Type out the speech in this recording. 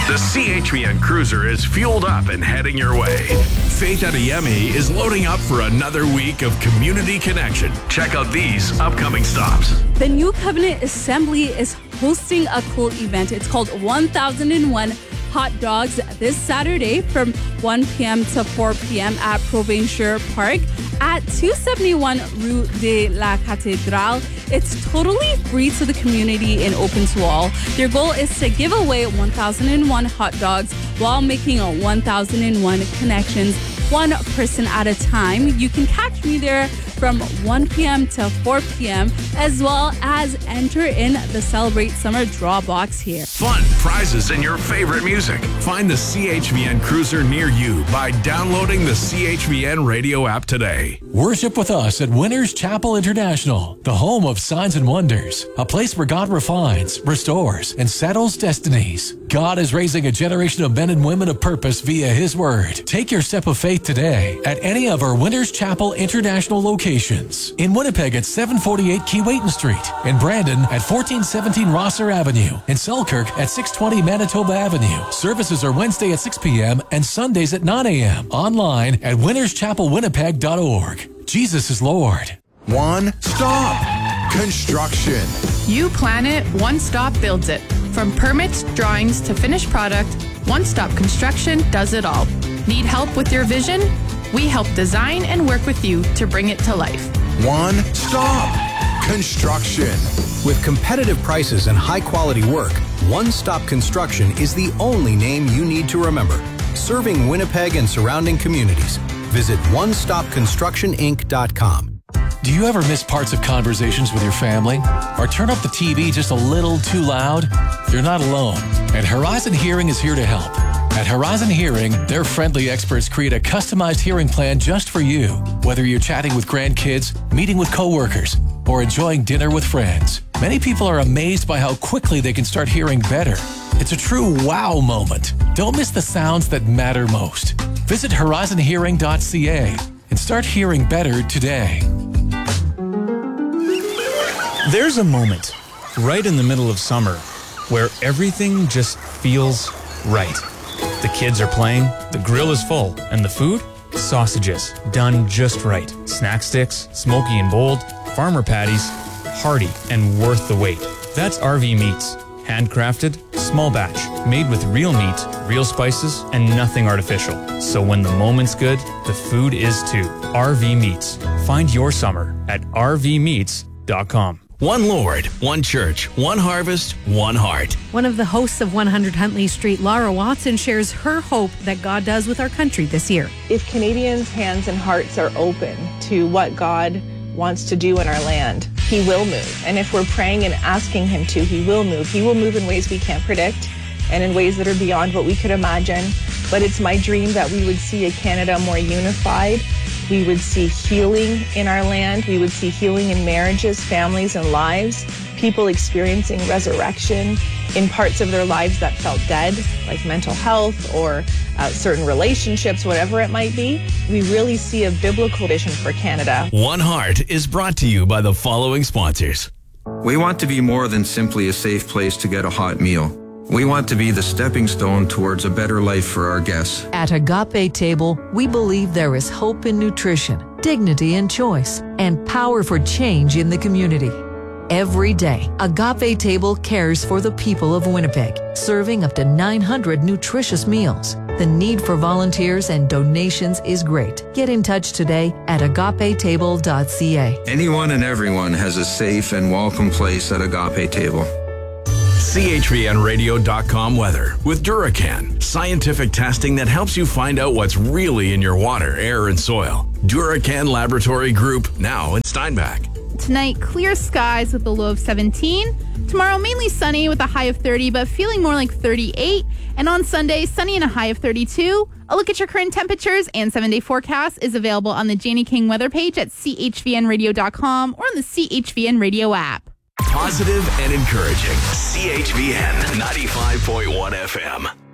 The CHVN Cruiser is fueled up and heading your way. Faith Adeyemi is loading up for another week of community connection. Check out these upcoming stops. The New Covenant Assembly is hosting a cool event. It's called 1001 Hot Dogs this Saturday from 1 p.m. to 4 p.m. at Provincial Park at 271 Rue de la Cathédrale. It's totally free to the community and open to all. Their goal is to give away 1001 hot dogs while making 1001 connections, one person at a time. You can catch me there from 1 p.m. to 4 p.m. as well as enter in the Celebrate Summer draw box here. Fun, prizes, and your favorite music. Find the CHVN Cruiser near you by downloading the CHVN radio app today. Worship with us at Winners Chapel International, the home of signs and wonders, a place where God refines, restores, and settles destinies. God is raising a generation of men and women of purpose via His Word. Take your step of faith today at any of our Winners Chapel International locations. In Winnipeg at 748 Keewatin Street, in Brandon at 1417 Rosser Avenue, in Selkirk at 620 Manitoba Avenue. Services are Wednesday at 6 p.m. and Sundays at 9 a.m. Online at winnerschapelwinnipeg.org. Jesus is Lord. One stop construction. You plan it, One Stop builds it. From permits, drawings to finished product, One Stop Construction does it all. Need help with your vision? We help design and work with you to bring it to life. One stop construction. With competitive prices and high quality work, One Stop Construction is the only name you need to remember. Serving Winnipeg and surrounding communities. Visit onestopconstructioninc.com. Do you ever miss parts of conversations with your family? Or turn up the TV just a little too loud? You're not alone, and Horizon Hearing is here to help. At Horizon Hearing, their friendly experts create a customized hearing plan just for you. Whether you're chatting with grandkids, meeting with coworkers, or enjoying dinner with friends, many people are amazed by how quickly they can start hearing better. It's a true wow moment. Don't miss the sounds that matter most. Visit horizonhearing.ca and start hearing better today. There's a moment right in the middle of summer where everything just feels right. The kids are playing, the grill is full, and the food? Sausages, done just right. Snack sticks, smoky and bold, farmer patties, hearty and worth the wait. That's RV Meats. Handcrafted, small batch, made with real meat, real spices, and nothing artificial. So when the moment's good, the food is too. RV Meats. Find your summer at rvmeats.com. One Lord, one church, one harvest, one heart. One of the hosts of 100 Huntley Street, Laura Watson, shares her hope that God does with our country this year. If Canadians' hands and hearts are open to what God wants to do in our land, He will move. And if we're praying and asking Him to, He will move. He will move in ways we can't predict and in ways that are beyond what we could imagine. But it's my dream that we would see a Canada more unified. We would see healing in our land. We would see healing in marriages, families, and lives. People experiencing resurrection in parts of their lives that felt dead, like mental health or certain relationships, whatever it might be. We really see a biblical vision for Canada. One Heart is brought to you by the following sponsors. We want to be more than simply a safe place to get a hot meal. We want to be the stepping stone towards a better life for our guests. At Agape Table, we believe there is hope in nutrition, dignity in choice, and power for change in the community. Every day, Agape Table cares for the people of Winnipeg, serving up to 900 nutritious meals. The need for volunteers and donations is great. Get in touch today at agapetable.ca. Anyone and everyone has a safe and welcome place at Agape Table. CHVNradio.com weather with Duracan. Scientific testing that helps you find out what's really in your water, air, and soil. Duracan Laboratory Group, now in Steinbach. Tonight, clear skies with a low of 17. Tomorrow, mainly sunny with a high of 30, but feeling more like 38. And on Sunday, sunny and a high of 32. A look at your current temperatures and 7-day forecast is available on the Janie King weather page at chvnradio.com or on the CHVN radio app. Positive and encouraging. CHVN 95.1 FM.